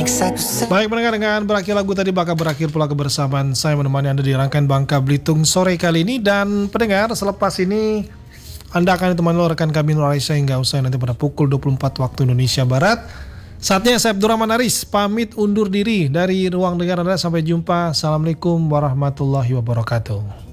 Baik pendengar, dengan berakhir lagu tadi bakal berakhir pula kebersamaan saya menemani Anda di rangkaian Bangka Belitung sore kali ini. Dan pendengar, selepas ini Anda akan ditemani oleh rekan kami Nur Aisyah hingga usai nanti pada pukul 24 waktu Indonesia Barat. Saatnya saya Abdurrahman Aris pamit undur diri dari ruang dengar Anda. Sampai jumpa. Assalamualaikum warahmatullahi wabarakatuh.